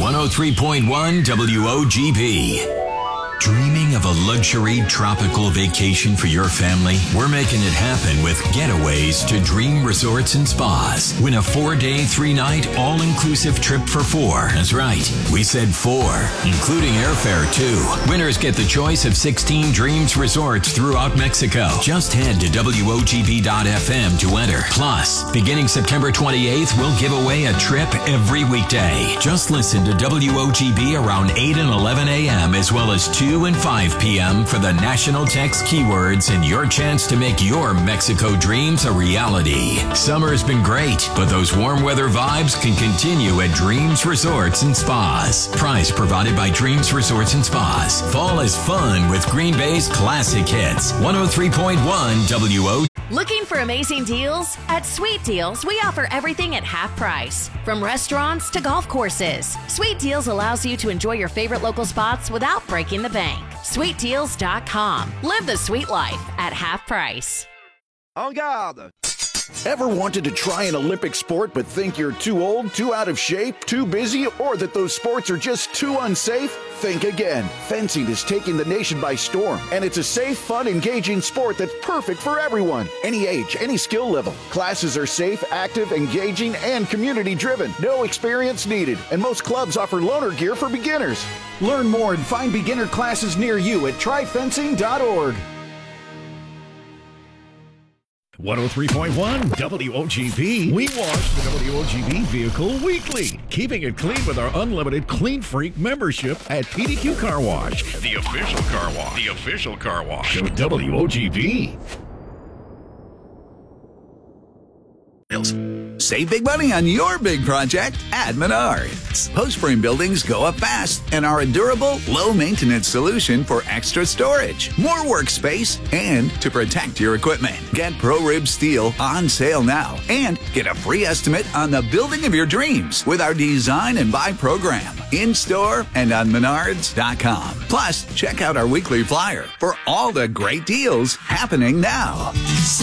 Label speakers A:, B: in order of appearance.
A: 103.1 WOGP. Dreaming of a luxury tropical vacation for your family? We're making it happen with Getaways to Dream Resorts and Spas. Win a 4-day, 3-night, all-inclusive trip for 4. That's right, we said 4, including airfare too. Winners get the choice of 16 Dreams Resorts throughout Mexico. Just head to WOGP.FM to enter. Plus, beginning September 28th, we'll give away a trip every weekday. Just listen to WOGP around 8 and 11 a.m. as well as 2 and 5 p.m. for the national text keywords and your chance to make your Mexico dreams a reality. Summer's been great, but those warm weather vibes can continue at Dreams Resorts and Spas. Prize provided by Dreams Resorts and Spas. Fall is fun with Green Bay's classic hits. 103.1 WO.
B: Looking for amazing deals? At Sweet Deals, we offer everything at half price. From restaurants to golf courses, Sweet Deals allows you to enjoy your favorite local spots without breaking the bank. SweetDeals.com. Live the sweet life at half price.
C: En garde! Ever wanted to try an Olympic sport but think you're too old, too out of shape, too busy, or that those sports are just too unsafe? Think again. Fencing is taking the nation by storm, and it's a safe, fun, engaging sport that's perfect for everyone. Any age, any skill level. Classes are safe, active, engaging, and community-driven. No experience needed, and most clubs offer loaner gear for beginners. Learn more and find beginner classes near you at tryfencing.org.
D: 103.1 WOGP. We wash the WOGP vehicle weekly, keeping it clean with our unlimited Clean Freak membership at PDQ Car Wash, the official car wash. The official car wash of WOGP.
E: Save big money on your big project at Menards. Post-frame buildings go up fast and are a durable, low-maintenance solution for extra storage, more workspace, and to protect your equipment. Get ProRib Steel on sale now and get a free estimate on the building of your dreams with our Design and Buy program in-store and on Menards.com. Plus, check out our weekly flyer for all the great deals happening now.